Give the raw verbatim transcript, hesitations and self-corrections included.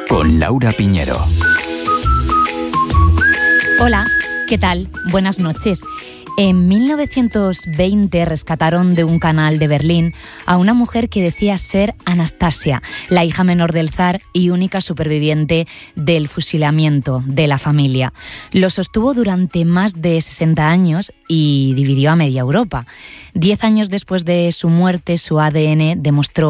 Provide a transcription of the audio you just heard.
con Laura Piñero. Hola, ¿qué tal? Buenas noches. En mil novecientos veinte rescataron de un canal de Berlín a una mujer que decía ser Anastasia, la hija menor del zar y única superviviente del fusilamiento de la familia. Lo sostuvo durante más de sesenta años y dividió a media Europa. Diez años después de su muerte, su A D N demostró